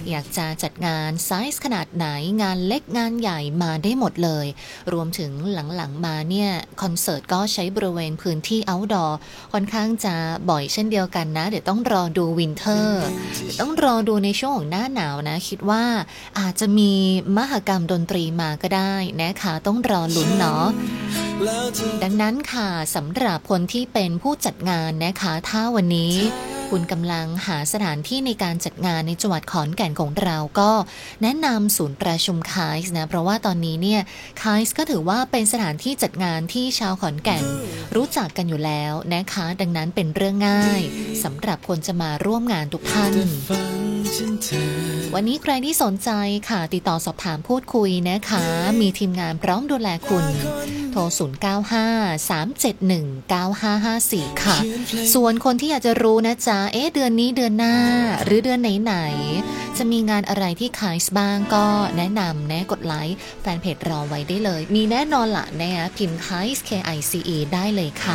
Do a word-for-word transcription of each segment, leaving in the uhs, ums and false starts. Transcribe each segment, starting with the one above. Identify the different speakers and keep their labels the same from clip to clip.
Speaker 1: อยากจะจัดงานไซส์ขนาดไหนงานเล็กงานใหญ่มาได้หมดเลยรวมถึงหลังๆมาเนี่ยคอนเสิร์ตก็ใช้บริเวณพื้นที่ outdoor ค่อนข้างจะบ่อยเช่นเดียวกันนะเดี๋ยวต้องรอดูวินเทอร์เดี๋ยวต้องรอดูในช่วงของหน้าหนาวนะคิดว่าอาจจะมีมหกรรมดนตรีมาก็ได้นะคะต้องรอลุ้นเนาะดังนั้นค่ะสำหรับคนที่เป็นผู้จัดงานนะคะถ้าวันนี้คุณกำลังหาสถานที่ในการจัดงานในจังหวัดขอนแก่นของเราก็แนะนำศูนย์ประชุมไคส์นะเพราะว่าตอนนี้เนี่ยไคส์ก็ถือว่าเป็นสถานที่จัดงานที่ชาวขอนแก่นรู้จักกันอยู่แล้วนะคะดังนั้นเป็นเรื่องง่ายสำหรับคนจะมาร่วมงานทุกท่านวันนี้ใครที่สนใจค่ะติดต่อสอบถามพูดคุยนะคะมีทีมงานพร้อมดูแลคุณโทรศูนย์ เก้า ห้า สาม เจ็ด หนึ่ง เก้า ห้า ห้า สี่ ค่ะส่วนคนที่อยากจะรู้นะจ๊ะเอ๊ะเดือนนี้เดือนหน้าหรือเดือนไหนๆจะมีงานอะไรที่ไคส์บ้างก็แนะนำแนะกดไลค์แฟนเพจรอไว้ได้เลยมีแน่นอนละนะพิมพ์ไคส์ เค ไอ ซี อี ได้เลยค่ะ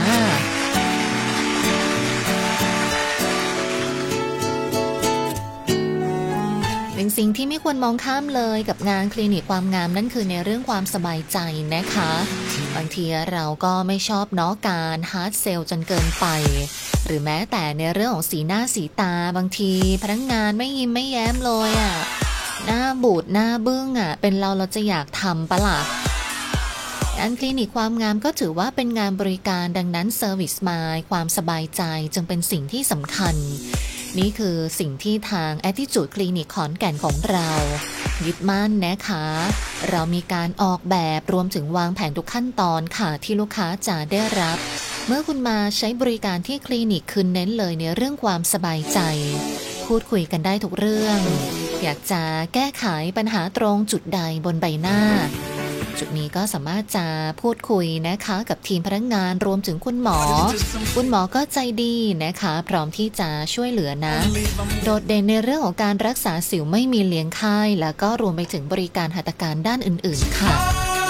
Speaker 1: เป็นสิ่งที่ไม่ควรมองข้ามเลยกับงานคลินิกความงามนั่นคือในเรื่องความสบายใจนะคะบางทีเราก็ไม่ชอบเนาะการฮาร์ดเซลจนเกินไปหรือแม้แต่ในเรื่องของสีหน้าสีตาบางทีพนักงานไม่ยิ้มไม่แย้มเลยอ่ะหน้าบูดหน้าบึ้งอ่ะเป็นเราเราจะอยากทำปะล่ะงานคลินิกความงามก็ถือว่าเป็นงานบริการดังนั้นเซอร์วิสมายความสบายใจจึงเป็นสิ่งที่สำคัญนี่คือสิ่งที่ทาง Attitude Clinic ขอนแก่นของเรายึดมั่นนะคะเรามีการออกแบบรวมถึงวางแผนทุกขั้นตอนค่ะที่ลูกค้าจะได้รับเมื่อคุณมาใช้บริการที่คลินิกคืนเน้นเลยในเรื่องความสบายใจพูดคุยกันได้ทุกเรื่องอยากจะแก้ไขปัญหาตรงจุดใดบนใบหน้าจุดนี้ก็สามารถจะพูดคุยนะคะกับทีมพนักงานรวมถึงคุณหมอคุณหมอก็ใจดีนะคะพร้อมที่จะช่วยเหลือนะโดดเด่นในเรื่องของการรักษาสิวไม่มีเลี้ยงไข้แล้วก็รวมไปถึงบริการหัตถการด้านอื่นๆค่ะ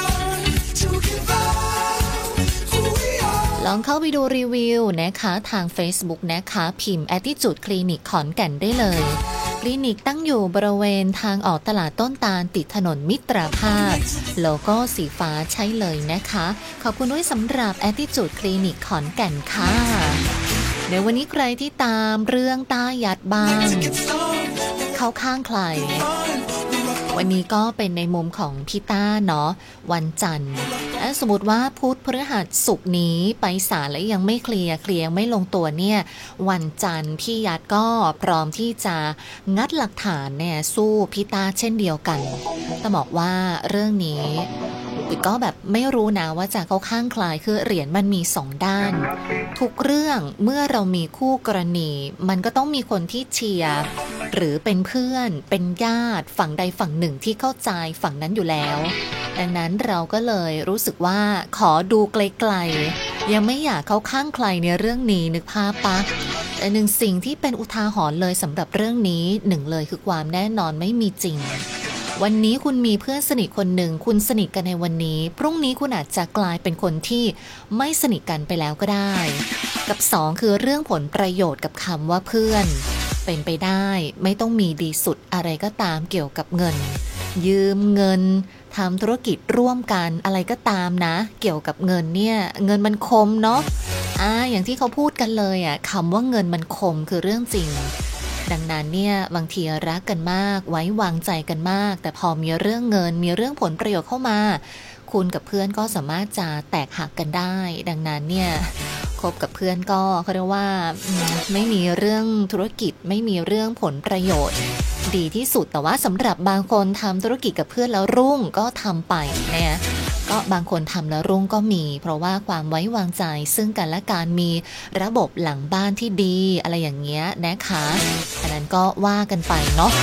Speaker 1: ลองเข้าไปดูรีวิวนะคะทาง Facebook นะคะพิมพ์ Attitude Clinic ขอนแก่นได้เลยคลินิกตั้งอยู่บริเวณทางออกตลาดต้นตาลติดถนนมิตรภาพโลโก้สีฟ้าใช้เลยนะคะขอบคุณด้วยสำหรับ Attitude Clinic ขอนแก่นค่ะในวันนี้ใครที่ตามเรื่องตายัดบ้างเข้าข้างใครวันนี้ก็เป็นในมุมของพี่ต้าเนาะวันจันทร์สมมติว่าพุธพฤหัสศุกร์นี้ไปศาลแล้วยังไม่เคลียร์เคลียร์ไม่ลงตัวเนี่ยวันจันทร์พี่ยัดก็พร้อมที่จะงัดหลักฐานเนี่ยสู้พี่ต้าเช่นเดียวกันแต่บอกว่าเรื่องนี้ก็แบบไม่รู้นะว่าจะเข้าข้างใครคือเหรียญมันมีสองด้านทุกเรื่องเมื่อเรามีคู่กรณีมันก็ต้องมีคนที่เชียร์หรือเป็นเพื่อนเป็นญาติฝั่งใดฝั่งหนึ่งที่เข้าใจฝั่งนั้นอยู่แล้วดังนั้นเราก็เลยรู้สึกว่าขอดูไกลๆยังไม่อยากเข้าข้างใครในเรื่องนี้นึกภาพปะแต่หนึ่งสิ่งที่เป็นอุทาหรณ์เลยสำหรับเรื่องนี้หนึ่งเลยคือความแน่นอนไม่มีจริงวันนี้คุณมีเพื่อนสนิทคนหนึ่งคุณสนิทกันในวันนี้พรุ่งนี้คุณอาจจะกลายเป็นคนที่ไม่สนิทกันไปแล้วก็ได้กับสองคือเรื่องผลประโยชน์กับคำว่าเพื่อนเป็นไปได้ไม่ต้องมีดีสุดอะไรก็ตามเกี่ยวกับเงินยืมเงินทำธุรกิจร่วมกันอะไรก็ตามนะเกี่ยวกับเงินเนี่ยเงินมันคมเนาะอ่าอย่างที่เขาพูดกันเลยอ่ะคำว่าเงินมันคมคือเรื่องจริงดังนั้นเนี่ยบางทีรักกันมากไว้วางใจกันมากแต่พอมีเรื่องเงินมีเรื่องผลประโยชน์เข้ามาคุณกับเพื่อนก็สามารถจะแตกหักกันได้ดังนั้นเนี่ยคบกับเพื่อนก็เขาเรียกว่าไม่มีเรื่องธุรกิจไม่มีเรื่องผลประโยชน์ดีที่สุดแต่ว่าสำหรับบางคนทำธุรกิจกับเพื่อนแล้วรุ่งก็ทำไปนะก็บางคนทำแล้วรุ่งก็มีเพราะว่าความไว้วางใจซึ่งกันและการมีระบบหลังบ้านที่ดีอะไรอย่างเงี้ยนะคะอันนั้นก็ว่ากันไปเนาะ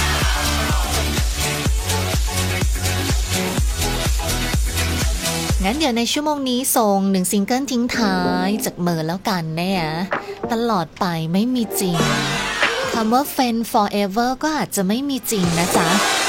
Speaker 1: งั้นเดี๋ยวในชั่วโมงนี้ส่งหนึ่งซิงเกิลทิ้งท้ายจากเมอร์แล้วกันเนี่ยตลอดไปไม่มีจริงคำว่า Friend Forever ก็อาจจะไม่มีจริงนะจ๊ะ